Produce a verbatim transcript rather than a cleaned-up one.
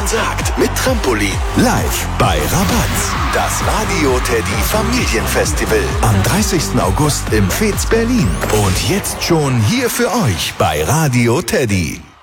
man sagt mit Trampolin. Live bei Rabatz. Das Radio Teddy Familienfestival am dreißigsten August im Fez Berlin. Und jetzt schon hier für euch bei Radio Teddy.